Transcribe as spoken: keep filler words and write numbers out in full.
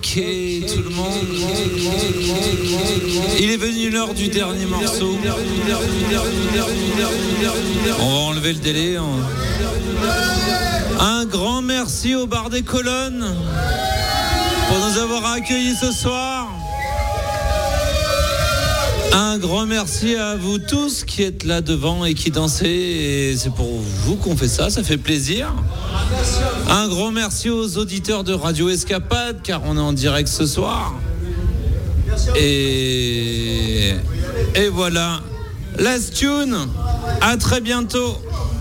tout le monde. Il est venu l'heure du dernier morceau. On va enlever le délai. Un grand merci au Bar des Colonnes pour nous avoir accueillis ce soir. Un grand merci à vous tous qui êtes là devant et qui dansez. Et c'est pour vous qu'on fait ça, ça fait plaisir. Un grand merci aux auditeurs de Radio Escapade, car on est en direct ce soir. Et, et voilà. Last tune. À très bientôt.